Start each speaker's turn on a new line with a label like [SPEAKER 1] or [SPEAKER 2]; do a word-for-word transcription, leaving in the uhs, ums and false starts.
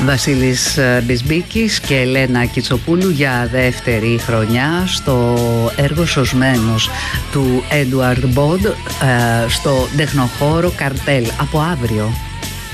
[SPEAKER 1] Βασίλης Μπισμπίκης και Ελένα Κιτσοπούλου για δεύτερη χρονιά στο έργο «Σωσμένος» του Έντουαρντ Μποντ στο τεχνοχώρο Καρτέλ από αύριο.